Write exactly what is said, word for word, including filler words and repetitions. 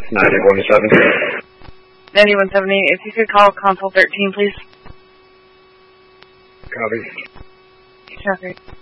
ninety-one seventy. ninety-one seventy, if you could call console thirteen, please. Copy. Copy.